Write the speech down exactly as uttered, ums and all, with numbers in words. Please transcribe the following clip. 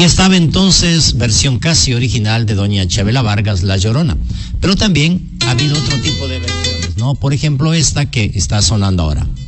Ahí estaba entonces versión casi original de doña Chabela Vargas, La Llorona. Pero también ha habido otro tipo de versiones, ¿no? Por ejemplo, esta que está sonando ahora.